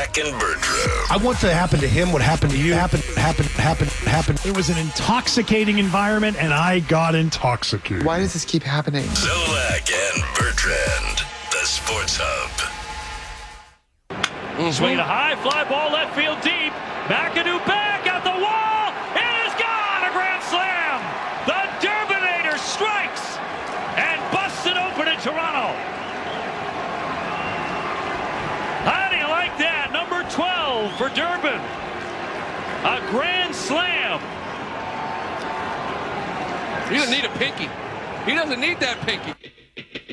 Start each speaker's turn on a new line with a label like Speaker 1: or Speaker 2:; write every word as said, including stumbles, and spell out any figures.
Speaker 1: Zach and Bertram.
Speaker 2: I want to happen to him what happened to you. Happen, happen, happen, happen.
Speaker 3: It was an intoxicating environment, and I got intoxicated.
Speaker 4: Why does this keep happening?
Speaker 1: Zolak and Bertrand, the Sports Hub.
Speaker 5: Mm-hmm. Swing a high, fly ball left field deep. McAdoo back at the wall. It is gone. A grand slam. The Durbinator strikes and busts it open in Toronto. How do you like that? Number twelve for Durbin. A grand slam.
Speaker 6: He doesn't need a pinky. He doesn't need that pinky.